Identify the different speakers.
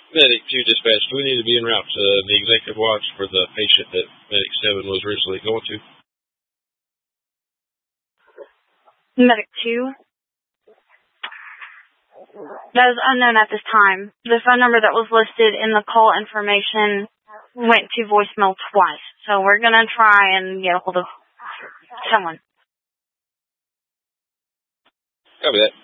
Speaker 1: Medic 2 dispatch, we need to be en route to the executive watch for the patient that Medic 7 was originally going to.
Speaker 2: Medic 2? That is unknown at this time. The phone number that was listed in the call information went to voicemail twice, so we're going to try and get a hold of someone.
Speaker 1: Copy that.